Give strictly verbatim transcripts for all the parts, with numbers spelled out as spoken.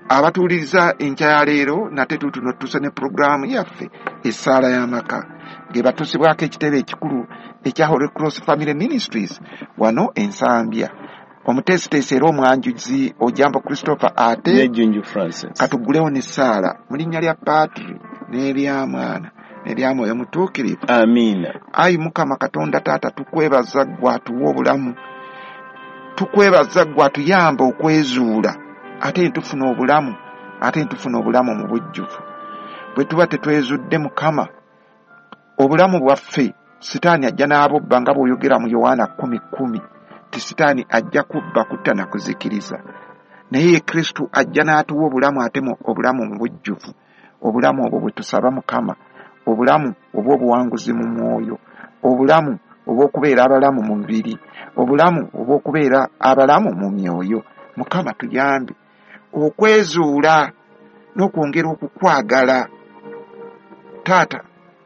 abatuuliriza enkya ya leero nate tutuno tutuuse ne puroguraamu yaffe essaala y'amaka ge batusibwako ekitebe ekikulu ekya Holy Cross Family Ministries wano ensambya. Omuteesiteesi era omwanjuzi Ojambo Christopher ate n'Ejjunju Francis katugulewo n'essaala mu linnya lya Patri n'erya Mwana n'erya Mwoyo Mutuukirivu. Amiina. Ayi Mukama Katonda Taata, tukwebaza ggwe atuwa obulamu, tukwebaza ggwe atuyamba okwezuula ate ntufuna obulamu, ate ntufuna obulamu mu bujjuvu. Bwe tuba tetwezudde Mukama, obulamu bwaffe Sitaani ajja n'abubba nga bw'oyogera mu Yowaana kumi kumi ti Sitaani ajja kubba, kutta na kuzikiriza, naye Kristo ajja n'atuwa obulamu ate obulamu mu bujjuvu. Obulamu obwo bwe tusaba Mukama, obulamu obw'obuwanguzi mu mwoyo, obulamu obw'okubeera abalamu mu mubiri, obulamu obw'okubeera abalamu mu myoyo. Mukama tuyambe okwezuula n'okwongera okukwagala. Taata,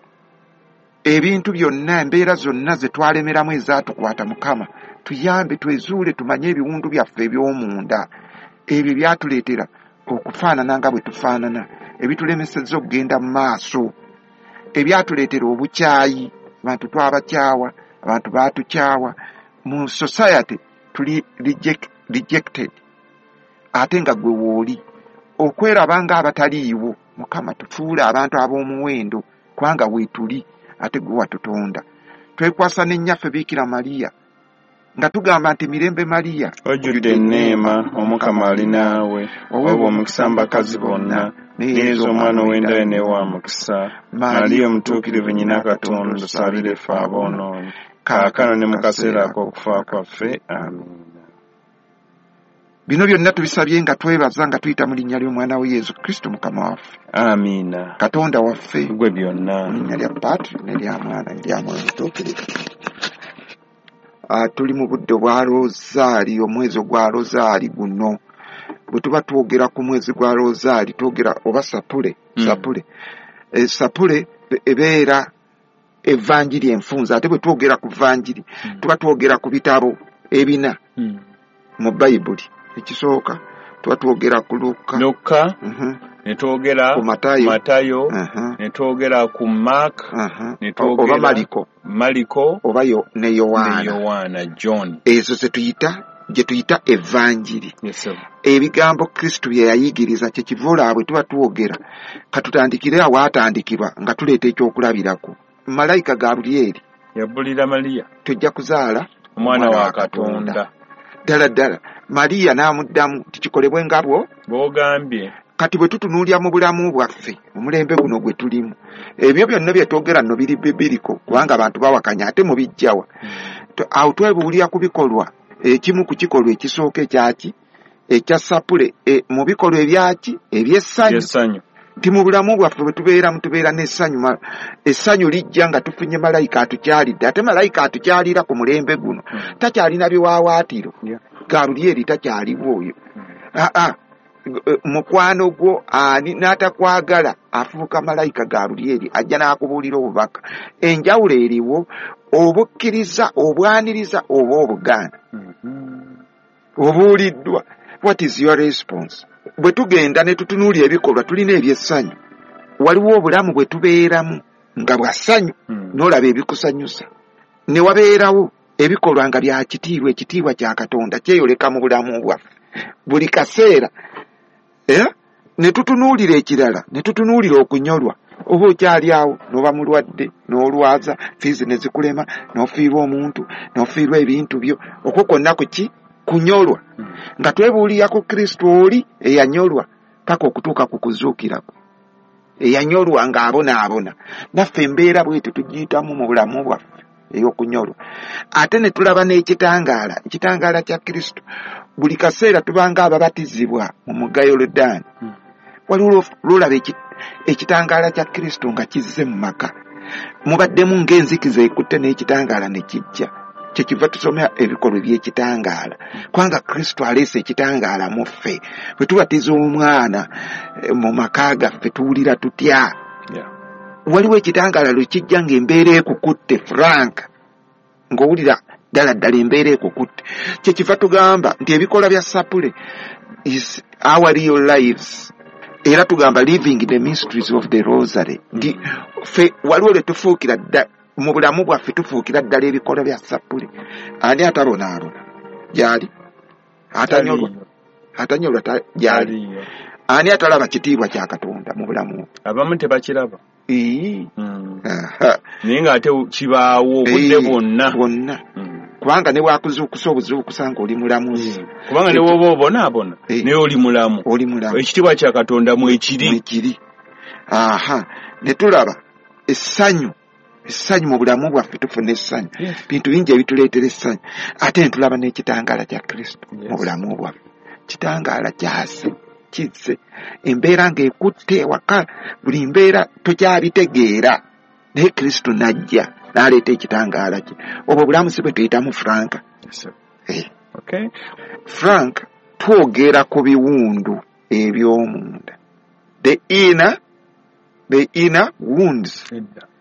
ebintu byonna, embeera zonna ze twalemeramu ezaatukwata Mukama, tuyambe twezuule, tumanye ebiwundu byaffe eby'omunda ebyo byatuleetera okufaanana nga bwe tufaanana, ebitulemesezza okugenda mu maaso, ebyatuleetera obukyayi. Abantu twabakyawa, abantu baatukyawa, mu society tuli reject, rejected, ate nga gwe wooli okweraba nga abataliiwo. Mukama tufuule abantu ab'omuwendo kubanga weetuli ate gwe watutonda. Twekwasa n'ennyaffe Biikira Mariya nga tugamba nti mirembe Mariya, ojjudde enneema, Omukama ali naawe, oweebwa omukisa mu bakazi bonna, n'ezo omwana ow'endala ne wa mukisa. Mariya omutuukirivu nnyina Katonda, tusabire ffe aboonoonyi, kaakano ne mu kaseera ak'okufa kwaffe. Amiina. Bino byonna tubisabye nga twebaza nga tuyita mu linnya ly'omwana we Yesu Kristo Mukama waffe. Amiina. Katonda waffe gwe byonna. Mu linnya lya Patri n'erya Mwana n'erya Mwoyo Mutuukirivu. Uh, tuli mu budde bwa Rozaali, omwezi gwa Rozaali guno. Bwe tuba twogera ku mwezi gwa Rozaali twogera oba sapule. mm. sapule e, sapule ebeera evanjiri enfunza, ate bwe twogera ku vanjiri mm. tuba twogera ku bitabo ebina mm. mu Bayibuli. Ekisooka tuba twogera ku Luka, Luka uh-huh. ne twogera ku Matayo, Matayo uh-huh. ne twogera ku Mark, uh-huh. ne twogera oba Maliko, Maliko oba yo ne Yowaana, ne Yowaana John. Ezo ze tuyita gye tuyita evanjiri. Yes, sir. Ebigambo Kristo bye yayigiriza kye kivula bwe tuba twogera katutandikire awaatandikibwa nga tuleeta ekyokulabirako. Malayika Gabulyeri yabulira Mariya tujja kuzaala omwana wa Katonda. Ddala ddala Mariya n'amuddamu tikikolebwe nga bwo bw'ogambye. Kati bwe tutunuulya mu bulamu bwaffe omulembe guno gwe tulimu, ebyo byonna bye twogera nno biri bibiriko kubanga abantu bawakanya ate mu bijjawa. Hmm. Awo twebuulira ku bikolwa, ekimu ku kikolwa ekisooka ekyaki ekya sapule, e, mu bikolwa ebyaki ebyessanyu. Ti mu bulamu bwaffe bwe tubeera mu tubeera n'essanyu. Essanyu lijja nga tufunye malayika atukyalidde, ate malayika atukyalira ku mulembe guno hmm. takyalina biwaawaatiro. Yeah. Gabulyeri takyaliwo oyo. Hmm. Ah, ah. Mukwano gwo ani n'atakwagala afuuka malayika Gabulyeri ajja n'akubuulira obubaka. Enjawulo eriwo, obukkiriza, obwaniriza oba obugaana. Mm-hmm. Obuuliddwa. What is your response? Bwe tugenda ne tutunuulya ebikolwa tulina ebyessanyu, waliwo obulamu bwe tubeeramu nga bwa ssanyu. Mm. N'olaba ebikusanyusa, ne wabeerawo ebikolwa nga bya kitiibwa, ekitiibwa kya Katonda kyeyoleka mu bulamu bwaffe buli kaseera. Eh? Ne tutunuulira ekirala, ne tutunuulira okunyolwa. Oba okyali awo n'oba mulwadde n'olwaza, fiizi ne zikulema, n'ofiirwa omuntu, n'ofiirwa ebintu byo, okwo kwonna kuki? Kunyolwa. Hmm. Nga twebuulira ku Kristo oli eyanyolwa paka okutuuka ku kuzuukirako, eyanyolwa ng'abonaabona. Naffe embeera bwetyo tugiyitamu mu bulamu bwaffe ey'okunyolwa. Ate ne tulaba n'ekitangaala, ekitangaala kya Kristo. Buli kaseera tubanga ababatizibwa mu mugga Yoludaani. Hmm. Waliwo lwolaba ekitangaala kya Kristo nga kizze mu maka. Mubaddemu ng'enzikiza ekutte n'ekitangaala ne kijja. Kyekiva tusomera ebikolwa by'ekitangaala. Kubanga Kristo aleese ekitangaala mu ffe. Bwe tubatiza omwana mu maka gaffe tuwulira tutya. Yeah. Waliwo ekitangaala lwe kijja ng'embeera ekukutte Frank, ng'owulira ddala ddala embeera ekukutte. Kyekiva tugamba nti ebikola bya sapule is our real lives. Era tugamba living the mysteries of the rosary. Ndi fe waliwo le tufuukira dda mu bulamu bwaffe tufuukira ddala ebikola bya sapule. Ani atabonaabona gyali atanyolwa atanyolwa gyali ani atalaba kitiibwa kya Katonda mu bulamu. Abamu tebakiraba. Ee. Mm. Naye nga ate kibaawo obudde bwonna. Bwonna. Kubanga ne wakuzuukusa obuzuukusa nga oli mulamuzi. Kubanga ne woba obonaabona naye oli mulamu. Oli mulamu. Ekitiibwa kya Katonda mwekiri. Mwekiri. Aha. Ne tulaba essanyu. Essanyu mu bulamu bwaffe tufuna essanyu. Bintu bingi ebituleetera essanyu. Ate ne tulaba n'ekitangaala kya Kristo mu bulamu bwaffe. Kitangaala kyase. Kizze embeera ng'ekutte waka buli mbeera tokyabitegeera naye Kristo najja n'aleeta ekitangaala kye. Obwo bulamu si bwe tuyitamu Frank. Yes, hey. Okay. Frank twogera ku biwundu eby'omunda, the inner the inner wounds.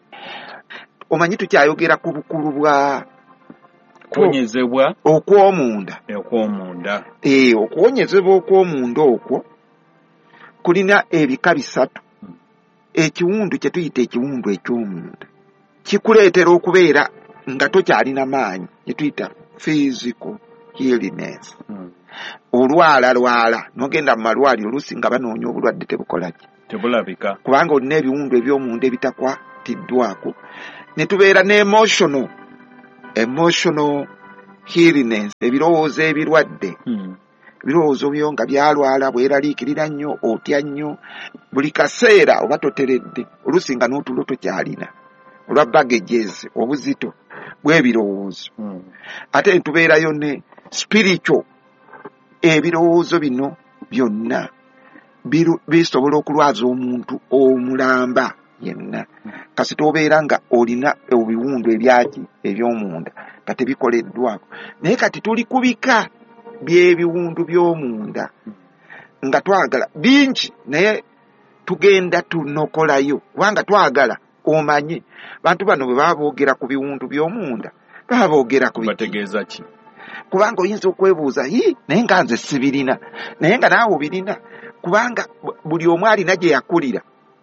Omanyi tukyayogera ku bukulu bwa kuwonyezebwa okw'omunda. Okw'omunda. Eh, okuwonyezebwa okw'omunda okwo kulina ebika bisatu. Ekiwundu kye tuyita ekiwundu eky'omunda kikuleetera okubeera nga tokyalina maanyi, kye tuyita physical illness. Hmm. Olwala lwala nogenda mu malwaliro oluusi nga banoonya obulwadde tebukola ki, tebulabika, kubanga olina ebiwundu eby'omunda ebitakwatiddwako. Ne tubeera ne emotional emotional illness, ebirowoozo ebirwadde. Hmm. Birowoozo byo nga byalwala bweraliikirira nnyo, otya nnyo buli kaseera oba toteredde, oluusi nga n'otulo tokyalina olwa baggages obuzito bw'ebirowoozo. Hmm. Ate ne tubeerayo ne spiritual, ebirowoozo bino byonna bisobola okulwaza omuntu omulamba yenna. Hmm. Kasita obeera nga olina ebiwundu ebyaki eby'omunda nga tebikoleddwako. Naye kati tuli kubika by'ebiwundu by'omunda nga twagala bingi naye tugenda tunokolayo kubanga twagala omanyi bantu bano bwe baba boogera ku biwundu by'omunda baba boogera ku bategeeza ki, kubanga oyinza okwebuuza yi naye nga nze sibirina, naye nga naawe obirina kubanga buli omu alina gye yakulira.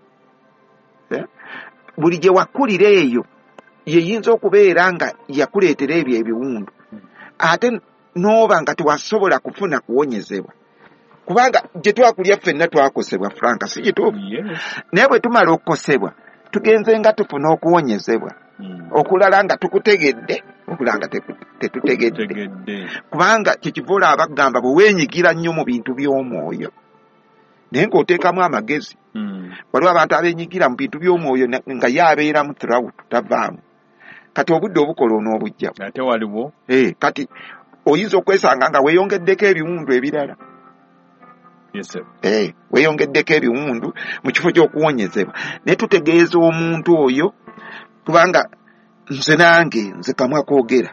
Eh? Buli gye wakulira eyo yeyinza okubeera nga yakuleetera ebyo ebiwundu ate n'oba nga tewasobola kufuna kuwonyezebwa kubanga gye twakulya ffenna twakosebwa Franka, si gituufu? Yes. Naye bwe tumala okukosebwa tugenze nga tufuna okuwonyezebwa. Mm. Okulala nga tukutegedde, okulala nga tetutegedde. Kubanga kyekiva abagamba bwe weenyigira nnyo mu bintu by'omwoyo naye ng'oteekamu amagezi. Mm. Waliwo abantu abeenyigira mu bintu by'omwoyo nga ye abeeramu throughout tavaamu. Kati obudde obukola onoobujja. Ate waliwo eh kati oyinza okwesanga nga weeyongeddeko ebiwundu ebirala. Yes, eh weeyongeddeko ebiwundu mu kifo ky'okuwonyezebwa. Ne tutegeeza omuntu oyo kubanga nze nange nze kamwa koogera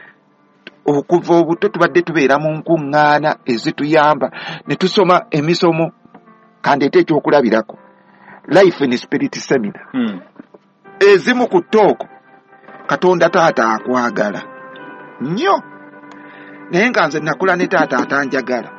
okuva obuto tubadde tubeera mu nkuŋŋaana ezituyamba ne tusoma emisomo kandeeta ekyokulabirako Life in Spirit Seminar. Hmm. Ezimu ku ttooko Katonda taata akwagala nnyo naye nga nze nakula ne taata atanjagala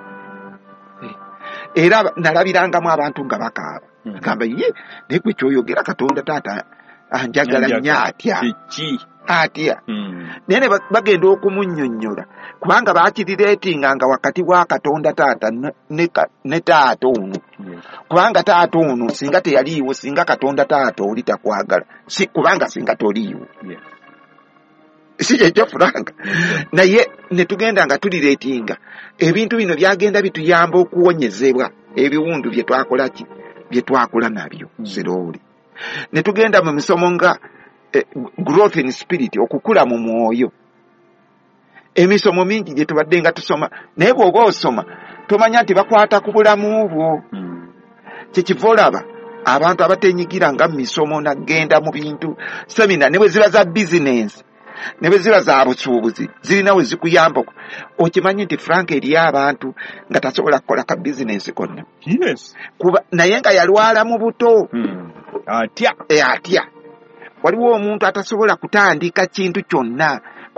era nalabirangamu abantu nga bakaaba. Hmm. Agamba ye naye gwe kyoyogera Katonda taata anjagala nnyo atya atya. Hmm. Naye ne bagenda okumunnyonnyola kubanga baakirireetinga nga wakati wa Katonda taata ne, ne taata ono. Yes. Kubanga taata ono singa teyaliiwo, singa Katonda taata oli takwagala si kubanga singa toliiwo. Yes. Si kyekyo Franka. Yes. Naye ne tugenda nga tulireetinga ebintu bino byagenda bituyamba okuwonyezebwa ebiwundu bye twakola ki bye twakula nabyo. Hmm. Sirooli ne tugenda mu misomo nga eh, growth in spirit, okukula mu mwoyo. Emisomo mingi gye tubadde nga tusoma naye bw'oba osoma tomanya nti bakwata ku bulamu bwo. Hmm. Kyekiva olaba abantu abatenyigira nga misomo nagenda mu bintu semina ne bwe ziba za business ne bwe ziba za busuubuzi zirina we zikuyamba. Okimanyi nti Frank eri abantu nga tasobola kukola ka business konna. Yes. Kuba naye nga yalwala mu buto. Hmm. Atya. E atya. Waliwo omuntu atasobola kutandika kintu kyonna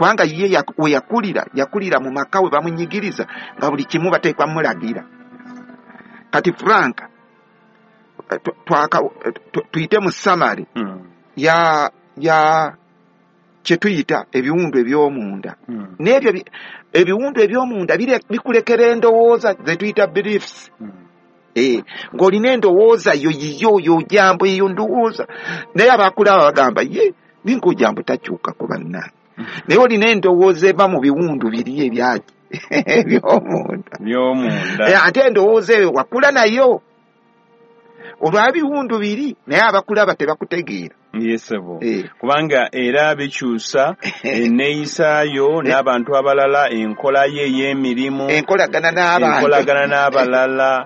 kubanga ye we yakulira yakulira mu maka we bamunyigiriza nga buli kimu bateekwa mulagira. Kati Frank twaka tuyite mu summary mm. ya ya kyetuyita ebiwundu eby'omunda. mm. N'ebyo ebiwundu eby'omunda bikulekera endowooza ze tuyita beliefs. mm. Eh, ng'olina endowooza yo yiyo yo jambo eyo ndowooza naye abakulaba bagamba ye ninko jambo takyuka ku bannange. mm. Naye olina endowooza eva mu biwundu biri ebyaki eby'omunda by'omunda eh, ate endowooza eyo wakula nayo olwa biwundu biri naye abakulaba tebakutegeera. yesebo eh. kubanga era bikyusa enneeyisaayo n'abantu abalala enkola ye ey'emirimu enkolagana n'abantu enkolagana n'abalala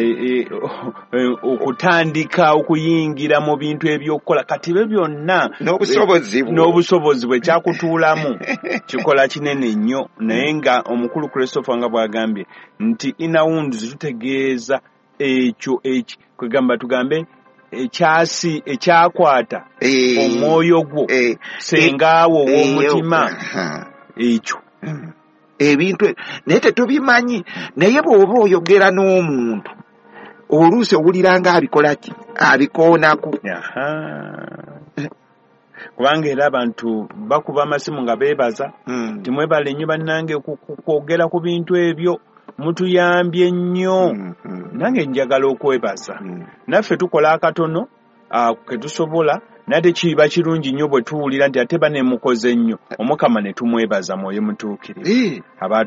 okutandika okuyingira mu bintu ebyokukola kati byo byonna n'obusobozi n'obusobozi bwe kyakutuulamu kikola kinene nnyo. Naye nga omukulu Christopher nga bw'agambye nti inawundu zitutegeeza ekyo eki kwegamba tugambe ekyasi ekyakwata omwoyo gwo sengaawo w'omutima ekyo ebintu naye tetubimanyi. Naye bw'oba oyogera n'omuntu oluusi owulira nga abikola ki abikoonaku. kubanga era abantu bakuba amasimu nga beebaza timwebale nnyo bannange kwogera ku bintu ebyo mutuyambye nnyo. Nange njagala okwebaza naffe tukola akatono ke tusobola nate kiba kirungi nnyo bwe tuwulira nti ate banemukoze nnyo Omukama ne tumwebaza mwoyo mutuukirivu.